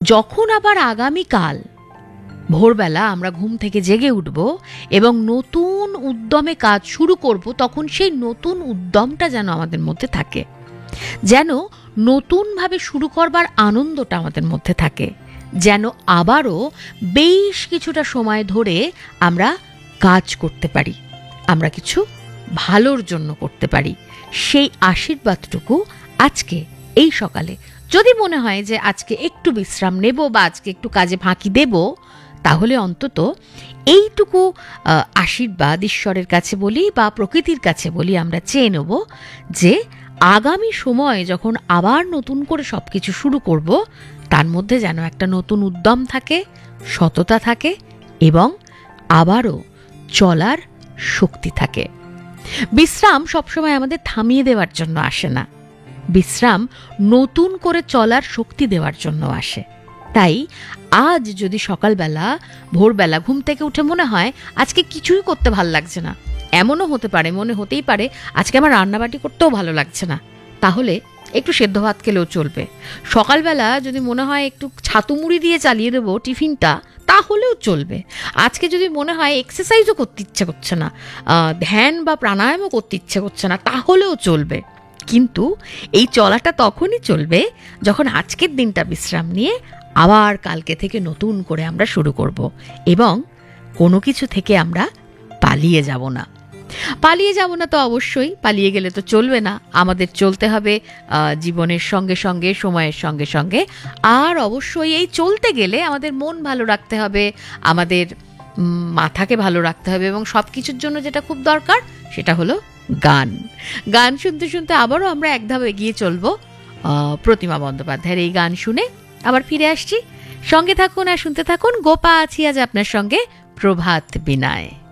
যখন আবার আগামীকাল ভোরবেলা আমরা ঘুম থেকে জেগে উঠব এবং নতুন উদ্যমে কাজ শুরু করব, তখন সেই নতুন উদ্যমটা যেন আমাদের মধ্যে থাকে, যেন নতুনভাবে শুরু করবার আনন্দটা আমাদের মধ্যে থাকে, যেন আবারও বেশ কিছুটা সময় ধরে আমরা কাজ করতে পারি, আমরা কিছু ভালোর জন্য করতে পারি। সেই আশীর্বাদটুকু আজকে এই সকালে যদি মনে হয় যে আজকে একটু বিশ্রাম নেব বা আজকে একটু কাজে ফাঁকি দেব, তাহলে অন্তত এইটুকু আশীর্বাদ ঈশ্বরের কাছে বলি বা প্রকৃতির কাছে বলি, আমরা চেয়ে নেব যে আগামী সময় যখন আবার নতুন করে সব কিছু শুরু করব, তার মধ্যে যেন একটা নতুন উদ্যম থাকে, সততা থাকে এবং আবারও চলার শক্তি থাকে। বিশ্রাম সবসময় আমাদের থামিয়ে দেওয়ার জন্য আসে না, বিশ্রাম নতুন করে চলার শক্তি দেওয়ার জন্য আসে। তাই আজ যদি সকালবেলা ভোরবেলা ঘুম থেকে উঠে মনে হয় আজকে কিছুই করতে ভালো লাগছে না, এমনও হতে পারে, মনে হতেই পারে আজকে আমার রান্নাবাটি করতেও ভালো লাগছে না, তাহলে একটু সেদ্ধ ভাত খেলেও চলবে। সকালবেলা যদি মনে হয় একটু ছাতু মুড়ি দিয়ে চালিয়ে দেবো টিফিনটা, তাহলেও চলবে। আজকে যদি মনে হয় এক্সারসাইজও করতে ইচ্ছে করছে না, ধ্যান বা প্রাণায়ামও করতে ইচ্ছে করছে না, তাহলেও চলবে। কিন্তু এই চলাটা তখনই চলবে যখন আজকের দিনটা বিশ্রাম নিয়ে আবার কালকে থেকে নতুন করে আমরা শুরু করব এবং কোনো কিছু থেকে আমরা পালিয়ে যাব না। পালিয়ে যাব না তো অবশ্যই, পালিয়ে গেলে তো চলবে না, আমাদের চলতে হবে জীবনের সঙ্গে সঙ্গে, সময়ের সঙ্গে সঙ্গে। আর অবশ্যই এই চলতে গেলে আমাদের মন ভালো রাখতে হবে, আমাদের মাথাকে ভালো রাখতে হবে এবং সব কিছুর জন্য যেটা খুব দরকার সেটা হলো গান। গান শুনতে শুনতে আবারও আমরা এক ধাপ এগিয়ে চলবো প্রতিমা বন্দ্যোপাধ্যায়ের এই গান শুনে আবার ফিরে আসছি। সঙ্গে থাকুন আর শুনতে থাকুন। গোপা আছি আজ আপনার সঙ্গে প্রভাত বিনায়।